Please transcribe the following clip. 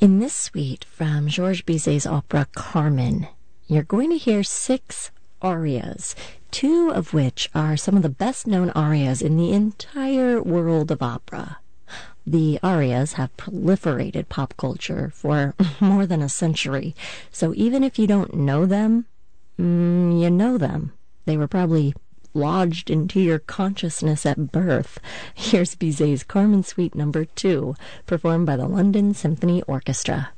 In this suite from Georges Bizet's opera Carmen, you're going to hear 6 arias, 2 of which are some of the best-known arias in the entire world of opera. The arias have proliferated pop culture for more than a century, so even if you don't know them, you know them. They were probably lodged into your consciousness at birth. Here's Bizet's Carmen Suite No. 2, performed by the London Symphony Orchestra.